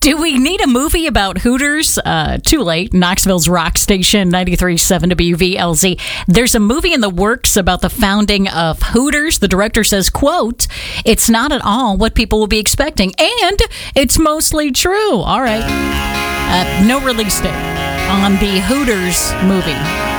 Do we need a movie about Hooters? Too late. Knoxville's rock station, 93.7 WVLZ. There's a movie in the works about the founding of Hooters. The director says, quote, "It's not at all what people will be expecting, and it's mostly true." All right. No release date on the Hooters movie.